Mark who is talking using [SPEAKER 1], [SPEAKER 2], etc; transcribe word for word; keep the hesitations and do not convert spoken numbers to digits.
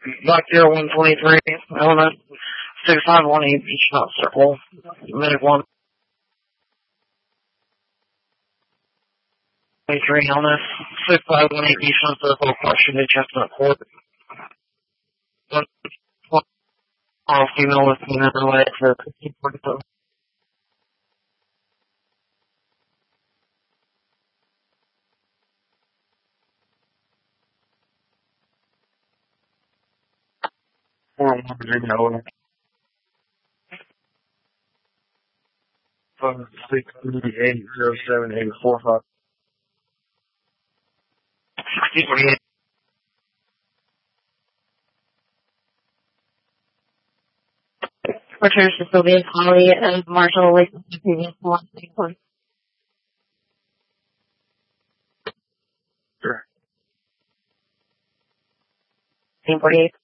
[SPEAKER 1] Black Deer one twenty-three, element six five one eight Beach Knot Circle, Medic one twenty-three, illness six five one eight Beach Knot Circle, question to Chestnut Court. One, one, all female with another way to fifteen forty-seven. Four one zero. Five six eight zero seven eight four five. Sixty forty-eight. Returns to Sylvia Holly and Marshall Lake, the previous one.
[SPEAKER 2] Sure.
[SPEAKER 1] Sixteen forty-eight.